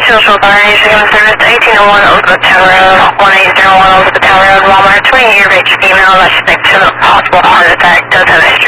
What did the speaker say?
social authorities to come service 1801 Elizabeth Town Road, 1801 Elizabeth Town Road, Walmart, 20-year of age female, suspect of a possible heart attack, does have a history